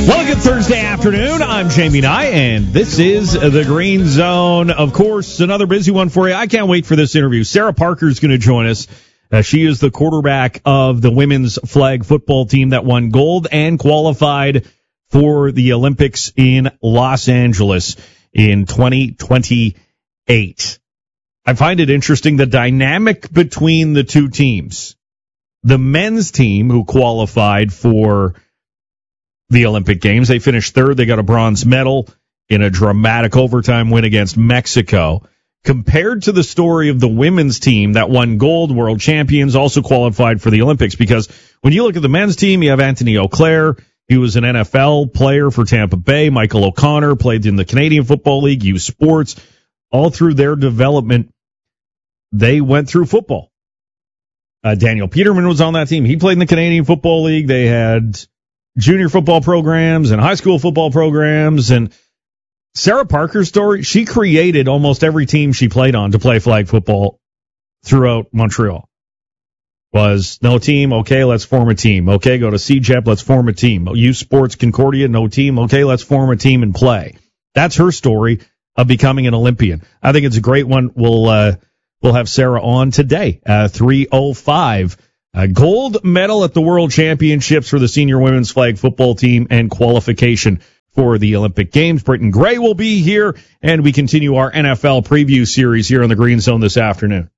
Well, good Thursday afternoon. I'm Jamie Nye, and this is the Green Zone. Of course, another busy one for you. I can't wait for this interview. Sarah Parker is going to join us. She is the quarterback of the women's flag football team that won gold and qualified for the Olympics in Los Angeles in 2028. I find it interesting, the dynamic between the two teams. The men's team, who qualified for the Olympic Games, they finished third. They got a bronze medal in a dramatic overtime win against Mexico. Compared to the story of the women's team that won gold, world champions, also qualified for the Olympics, because when you look at the men's team, you have Anthony Auclair. He was an NFL player for Tampa Bay. Michael O'Connor played in the Canadian Football League, U Sports. All through their development, they went through football. Daniel Peterman was on that team. He played in the Canadian Football League. They had junior football programs and high school football programs. And Sarah Parker's story, she created almost every team she played on to play flag football throughout Montreal. Was no team, okay, let's form a team. Okay, go to CJEP, let's form a team. U Sports Concordia, no team, okay, let's form a team and play. That's her story of becoming an Olympian. I think it's a great one. We'll have Sarah on today, 3:05. Gold medal at the World Championships for the senior women's flag football team and qualification for the Olympic Games. Britton Gray will be here, and we continue our NFL preview series here on the Green Zone this afternoon.